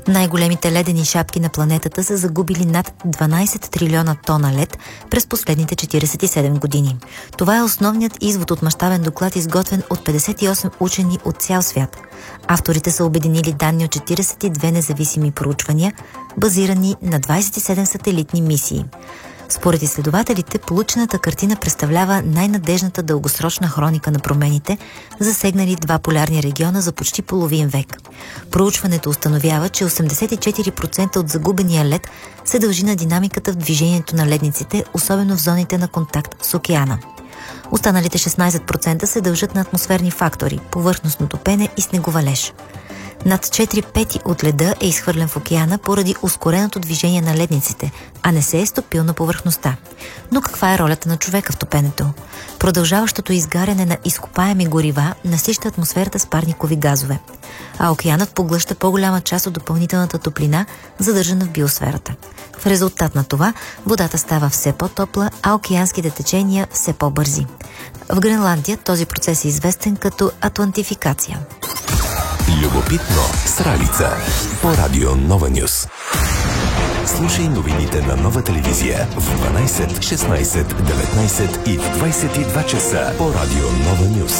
Най-големите ледени шапки на планетата са загубили над 12 трилиона тона лед през последните 47 години. Това е основният извод от мащабен доклад, изготвен от 58 учени от цял свят. Авторите са обединили данни от 42 независими проучвания, базирани на 27 сателитни мисии. Според изследователите, получената картина представлява най-надежната дългосрочна хроника на промените, засегнали два полярни региона за почти половин век. Проучването установява, че 84% от загубения лед се дължи на динамиката в движението на ледниците, особено в зоните на контакт с океана. Останалите 16% се дължат на атмосферни фактори, повърхностно топене и снеговалеж. Над 4/5 от леда е изхвърлен в океана поради ускореното движение на ледниците, а не се е стопил на повърхността. Но каква е ролята на човека в топенето? Продължаващото изгаряне на изкопаеми горива насища атмосферата с парникови газове, а океанът поглъща по-голяма част от допълнителната топлина, задържана в биосферата. В резултат на това водата става все по-топла, а океанските течения все по-бързи. В Гренландия този процес е известен като атлантификация. Любопитно с Ралица по радио Нова Нюс. Слушай новините на Нова телевизия в 12, 16, 19 и в 22 часа по радио Нова Нюс.